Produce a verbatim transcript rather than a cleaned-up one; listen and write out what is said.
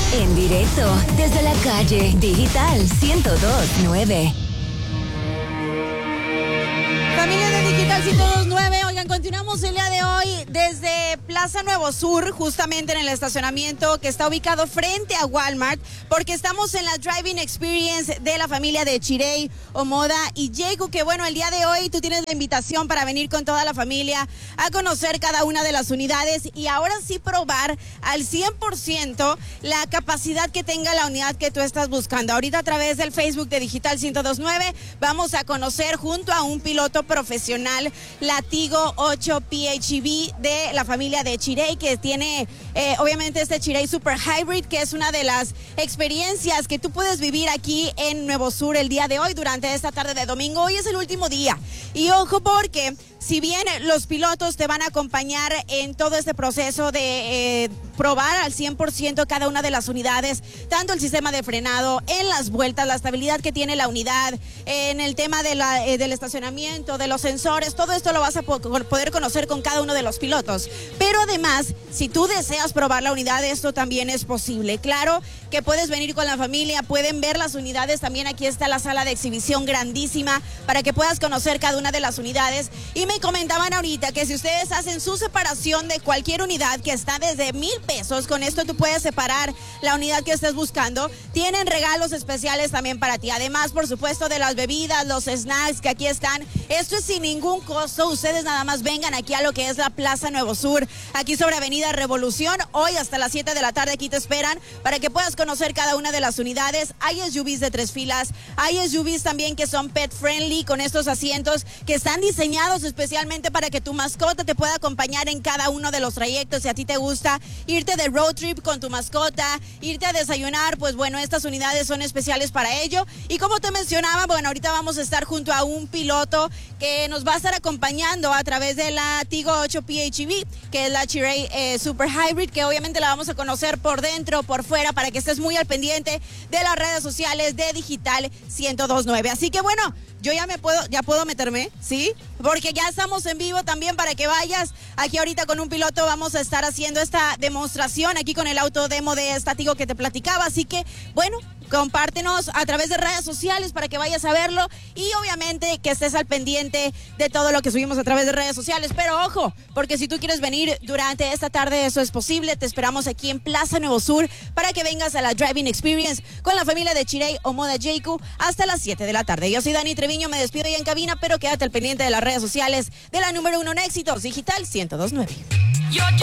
En directo desde la calle Digital ciento dos punto nueve. Familia de Digital ciento dos punto nueve, oigan, continuamos el día de hoy desde Plaza Nuevo Sur, justamente en el estacionamiento que está ubicado frente a Walmart, porque estamos en la Driving Experience de la familia de Chirey, Omoda y Jayco, que bueno, el día de hoy tú tienes la invitación para venir con toda la familia a conocer cada una de las unidades y ahora sí probar al cien por ciento la capacidad que tenga la unidad que tú estás buscando. Ahorita a través del Facebook de Digital ciento dos punto nueve vamos a conocer junto a un piloto profesional la Tigo ocho P H E V de la familia de Chirey, que tiene eh, obviamente este Chirey Super Hybrid, que es una de las experiencias que tú puedes vivir aquí en Nuevo Sur el día de hoy durante esta tarde de domingo. Hoy es el último día y ojo, porque si bien los pilotos te van a acompañar en todo este proceso de eh, probar al cien por ciento cada una de las unidades, tanto el sistema de frenado, en las vueltas, la estabilidad que tiene la unidad, en el tema de la, eh, del estacionamiento, de los sensores, todo esto lo vas a po- poder conocer con cada uno de los pilotos. Pero además, si tú deseas probar la unidad, esto también es posible. Claro que puedes venir con la familia, pueden ver las unidades, también aquí está la sala de exhibición grandísima para que puedas conocer cada una de las unidades. Y me comentaban ahorita que si ustedes hacen su separación de cualquier unidad que está desde mil pesos, con esto tú puedes separar la unidad que estés buscando. Tienen regalos especiales también para ti. Además, por supuesto, de las bebidas, los snacks que aquí están. Esto es sin ningún costo. Ustedes nada más vengan aquí a lo que es la Plaza Nuevo Sur, aquí sobre Avenida Revolución. Hoy hasta las siete de la tarde aquí te esperan para que puedas conocer cada una de las unidades. Hay S U Vs de tres filas, hay S U Vs también que son pet friendly, con estos asientos que están diseñados especialmente para que tu mascota te pueda acompañar en cada uno de los trayectos. Si a ti te gusta irte de road trip con tu mascota, irte a desayunar, pues bueno, estas unidades son especiales para ello. Y como te mencionaba, bueno, ahorita vamos a estar junto a un piloto que nos va a estar acompañando a través de la Tigo ocho P H E V, que es la Chirey eh, Super Hybrid, que obviamente la vamos a conocer por dentro, por fuera, para que estés muy al pendiente de las redes sociales de Digital ciento dos punto nueve. Así que bueno, yo ya me puedo, ya puedo meterme, ¿sí? Porque ya estamos en vivo también para que vayas. Aquí ahorita con un piloto vamos a estar haciendo esta demostración aquí con el auto demo de esta Tigo que te platicaba. Así que, bueno, compártenos a través de redes sociales para que vayas a verlo y obviamente que estés al pendiente de todo lo que subimos a través de redes sociales. Pero ojo, porque si tú quieres venir durante esta tarde, eso es posible. Te esperamos aquí en Plaza Nuevo Sur para que vengas a la Driving Experience con la familia de Chirey, Omoda, Jayco hasta las siete de la tarde. Yo soy Dani Treviño, me despido ya en cabina, pero quédate al pendiente de las redes sociales de la número uno en éxitos, Digital ciento dos punto nueve.